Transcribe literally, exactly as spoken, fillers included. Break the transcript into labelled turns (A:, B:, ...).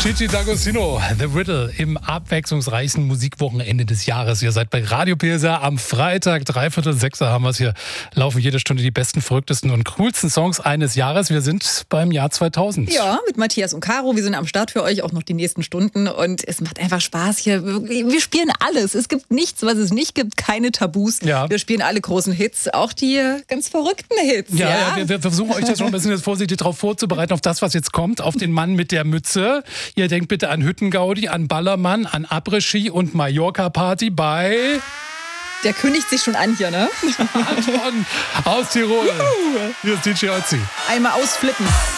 A: Gigi D'Agostino, The Riddle im abwechslungsreichsten Musikwochenende des Jahres. Ihr seid bei Radio P S R am Freitag, dreiviertel sechser haben wir es hier. Laufen jede Stunde die besten, verrücktesten und coolsten Songs eines Jahres. Wir sind beim Jahr zweitausend.
B: Ja, mit Matthias und Caro. Wir sind am Start für euch auch noch die nächsten Stunden. Und es macht einfach Spaß hier. Wir spielen alles. Es gibt nichts, was es nicht gibt. Keine Tabus.
A: Ja.
B: Wir spielen alle großen Hits, auch die ganz verrückten Hits.
A: Ja,
B: ja?
A: ja wir, wir versuchen euch das schon ein bisschen jetzt vorsichtig darauf vorzubereiten, auf das, was jetzt kommt, auf den Mann mit der Mütze. Ihr denkt bitte an Hüttengaudi, an Ballermann, an Après-Ski und Mallorca-Party bei...
B: Der kündigt sich schon an hier, ne?
A: Anton aus Tirol. Hier ist D J Ötzi.
B: Einmal ausflippen.